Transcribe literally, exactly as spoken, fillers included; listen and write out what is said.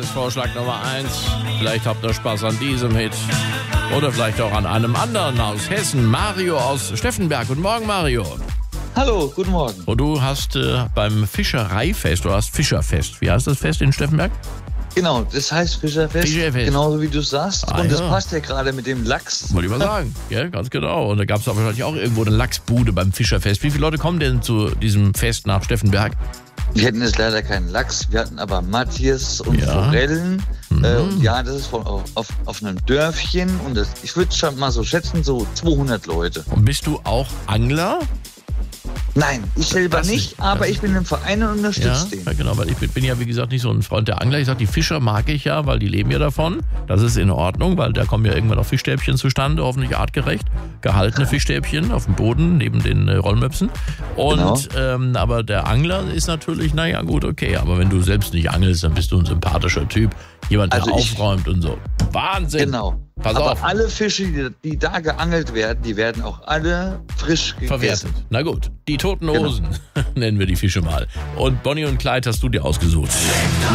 ist Vorschlag Nummer eins. Vielleicht habt ihr Spaß an diesem Hit. Oder vielleicht auch an einem anderen aus Hessen. Mario aus Steffenberg. Guten Morgen, Mario. Hallo, guten Morgen. Und du hast äh, beim Fischereifest, du hast Fischerfest. Wie heißt das Fest in Steffenberg? Genau, das heißt Fischerfest, Fischerfest. genauso wie du sagst. Ah, und das ja. passt ja gerade mit dem Lachs. Wollte ich mal sagen. Ja, ganz genau. Und da gab es aber wahrscheinlich auch irgendwo eine Lachsbude beim Fischerfest. Wie viele Leute kommen denn zu diesem Fest nach Steffenberg? Wir hatten jetzt leider keinen Lachs, wir hatten aber Matthias und Ja. Forellen. Mhm. Äh, und ja, das ist von, auf, auf einem Dörfchen und das, ich würde schon mal so schätzen, so zweihundert Leute. Und bist du auch Angler? Nein, ich selber Das nicht, nicht, aber das ich bin im Verein und unterstütze Ja, den. ja, genau, weil ich bin, bin ja, wie gesagt, nicht so ein Freund der Angler. Ich sag, die Fischer mag ich ja, weil die leben ja davon. Das ist in Ordnung, weil da kommen ja irgendwann auch Fischstäbchen zustande, hoffentlich artgerecht. Gehaltene Fischstäbchen auf dem Boden, neben den äh, Rollmöpsen. Und, Genau. ähm, aber der Angler ist natürlich, naja, gut, okay. Aber wenn du selbst nicht angelst, dann bist du ein sympathischer Typ. Jemand, der Also ich- aufräumt und so. Wahnsinn! Genau. Pass aber auf. alle Fische, die, die da geangelt werden, die werden auch alle frisch gegessen. Verwertet. Na gut, die toten Genau. Hosen nennen wir die Fische mal. Und Bonnie und Clyde hast du dir ausgesucht.